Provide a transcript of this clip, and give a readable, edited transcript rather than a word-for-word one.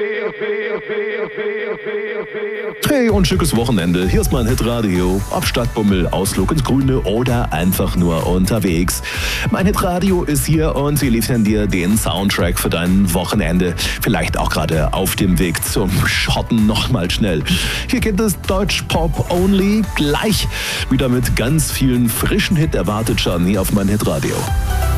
Hey und schickes Wochenende. Hier ist mein Hitradio. Ob Stadtbummel, Ausflug ins Grüne oder einfach nur unterwegs. Mein Hitradio ist hier und sie liefern dir den Soundtrack für dein Wochenende. Vielleicht auch gerade auf dem Weg zum Schotten nochmal schnell. Hier geht es Deutsch-Pop only. Gleich wieder mit ganz vielen frischen Hit erwartet schon hier auf mein Hitradio.